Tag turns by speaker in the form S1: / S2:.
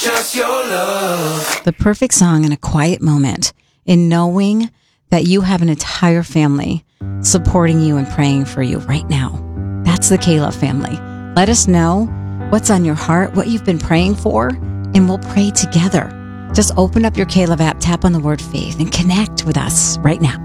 S1: just your love.
S2: The perfect song in a quiet moment, in knowing that you have an entire family supporting you and praying for you right now. That's the K-Love family. Let us know what's on your heart, what you've been praying for, and we'll pray together. Just open up your K-Love app, tap on the word faith, and connect with us right now.